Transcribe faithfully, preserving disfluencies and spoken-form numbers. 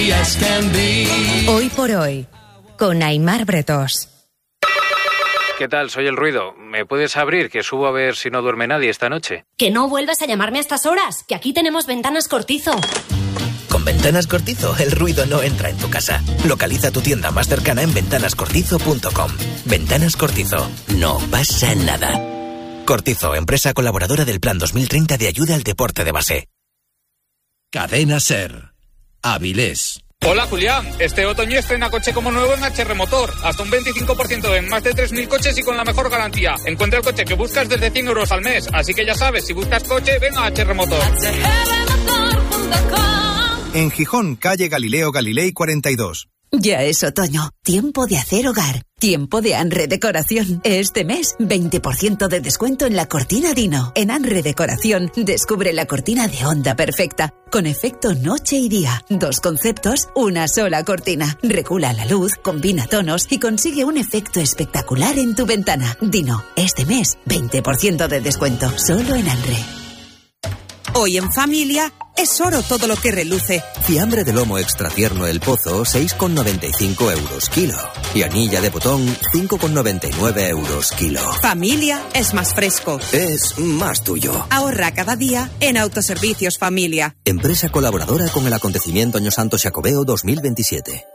Hoy por hoy, con Aimar Bretós. ¿Qué tal? Soy El Ruido. ¿Me puedes abrir? Que subo a ver si no duerme nadie esta noche. Que no vuelvas a llamarme a estas horas, que aquí tenemos Ventanas Cortizo. Con Ventanas Cortizo, el ruido no entra en tu casa. Localiza tu tienda más cercana en ventanas cortizo punto com. Ventanas Cortizo. No pasa nada. Cortizo, empresa colaboradora del Plan dos mil treinta de ayuda al deporte de base. Cadena SER. Avilés. Hola Julián, este otoño estrena coche como nuevo en H R Motor. Hasta un veinticinco por ciento en más de tres mil coches y con la mejor garantía. Encuentra el coche que buscas desde cien euros al mes. Así que ya sabes, si buscas coche, ven a H R Motor. En Gijón, calle Galileo Galilei cuarenta y dos. Ya es otoño, tiempo de hacer hogar, tiempo de Anre Decoración. Este mes, veinte por ciento de descuento en la cortina Dino. En Anre Decoración, descubre la cortina de onda perfecta, con efecto noche y día. Dos conceptos, una sola cortina. Regula la luz, combina tonos y consigue un efecto espectacular en tu ventana. Dino, este mes, veinte por ciento de descuento, solo en Anre. Hoy en familia es oro todo lo que reluce. Fiambre de lomo extra tierno El Pozo, seis con noventa y cinco euros kilo. Y anilla de botón, cinco con noventa y nueve euros kilo. Familia es más fresco. Es más tuyo. Ahorra cada día en Autoservicios Familia. Empresa colaboradora con el acontecimiento Año Santo Xacobeo dos mil veintisiete.